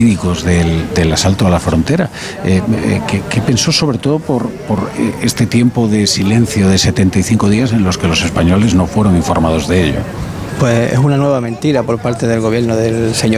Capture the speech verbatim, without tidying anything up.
Del, del asalto a la frontera. Eh, eh, ¿qué, ¿Qué pensó sobre todo por, por este tiempo de silencio de setenta y cinco días en los que los españoles no fueron informados de ello? Pues es una nueva mentira por parte del gobierno del señor